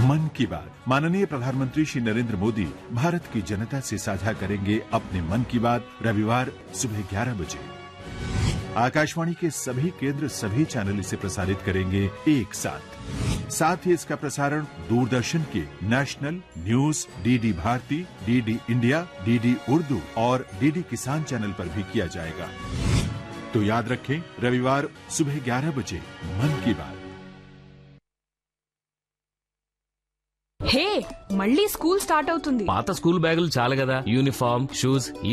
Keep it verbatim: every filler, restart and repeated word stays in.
मन की बात। माननीय प्रधानमंत्री श्री नरेंद्र मोदी भारत की जनता से साझा करेंगे अपने मन की बात रविवार सुबह ग्यारह बजे। आकाशवाणी के सभी केंद्र सभी चैनल इसे प्रसारित करेंगे एक साथ। साथ ही इसका प्रसारण दूरदर्शन के national news, DD Bharti, DD India, DD Urdu और डीडी किसान चैनल पर भी किया जाएगा। तो याद रखें, रविवार सुबह ग्यारह बजे मन की बात। హే, మళ్ళీ స్కూల్ స్టార్ట్ అవుతుంది. పాత స్కూల్ బ్యాగులు చాలు కదా, యూనిఫామ్, షూస్